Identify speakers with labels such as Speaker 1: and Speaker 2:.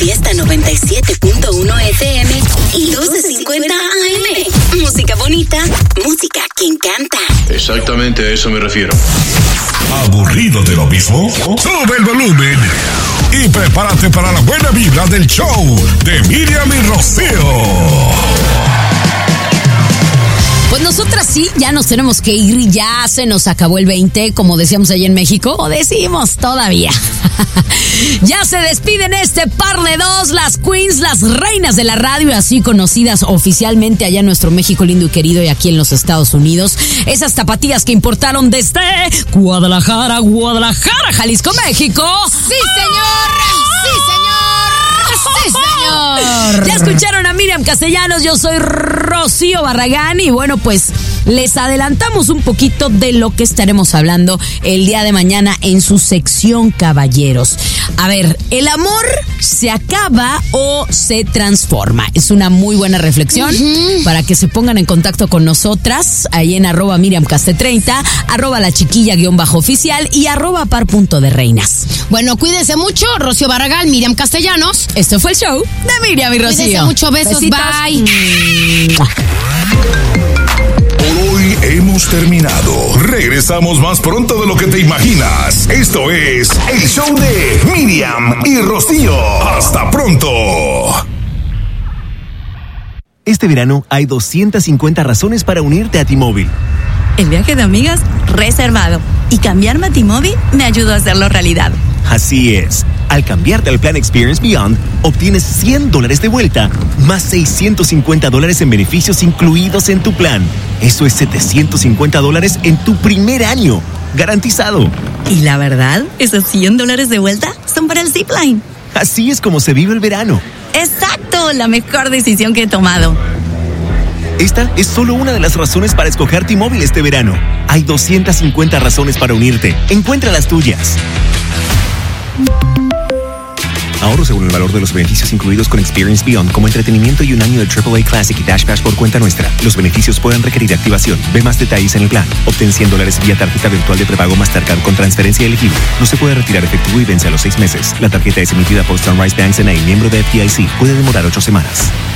Speaker 1: Fiesta 97.1 FM y 1250 AM. Música bonita, música que encanta.
Speaker 2: Exactamente a eso me refiero.
Speaker 3: ¿Aburrido de lo mismo? Sube el volumen y prepárate para la buena vibra del show de Miriam y Rocío.
Speaker 4: Pues nosotras sí, ya nos tenemos que ir, ya se nos acabó el 20, como decíamos allá en México, o decimos todavía. Ya se despiden este par de dos, las queens, las reinas de la radio, así conocidas oficialmente allá en nuestro México lindo y querido y aquí en los Estados Unidos. Esas tapatías que importaron desde Guadalajara, Jalisco, México. ¡Sí, señor! ¡Sí, señor! ¡Sí, señor! Ya escucharon a Miriam Castellanos, yo soy Rocío Barragán y bueno, pues les adelantamos un poquito de lo que estaremos hablando el día de mañana en su sección Caballeros. A ver, ¿el amor se acaba o se transforma? Es una muy buena reflexión para que se pongan en contacto con nosotras ahí en @MiriamCaste30, @lachiquilla_oficial y @par.de_reinas.
Speaker 5: Bueno, cuídense mucho, Rocío Barragán, Miriam Castellanos.
Speaker 4: Esto fue el show de Miriam y Rocío.
Speaker 5: Cuídense mucho, besos,
Speaker 4: besitos.
Speaker 5: Bye.
Speaker 3: Por hoy hemos terminado. Regresamos más pronto de lo que te imaginas. Esto es el show de Miriam y Rocío. Hasta pronto.
Speaker 6: Este verano hay 250 razones para unirte a T-Mobile.
Speaker 7: El viaje de amigas reservado. Y cambiarme a T-Mobile me ayudó a hacerlo realidad.
Speaker 6: Así es. Al cambiarte al plan Experience Beyond, obtienes $100 de vuelta, más $650 en beneficios incluidos en tu plan. Eso es $750 en tu primer año. Garantizado.
Speaker 7: Y la verdad, esos $100 de vuelta son para el Zipline.
Speaker 6: Así es como se vive el verano.
Speaker 7: ¡Exacto! La mejor decisión que he tomado.
Speaker 6: Esta es solo una de las razones para escoger T-Mobile este verano. Hay 250 razones para unirte. Encuentra las tuyas. Ahorro según el valor de los beneficios incluidos con Experience Beyond, como entretenimiento y un año de AAA Classic y Dash Pass por cuenta nuestra. Los beneficios pueden requerir activación. Ve más detalles en el plan. Obtén $100 vía tarjeta virtual de prepago Mastercard con transferencia elegible. No se puede retirar efectivo y vence a los 6 meses. La tarjeta es emitida por Sunrise Bank N.A., miembro de FDIC. Puede demorar 8 semanas.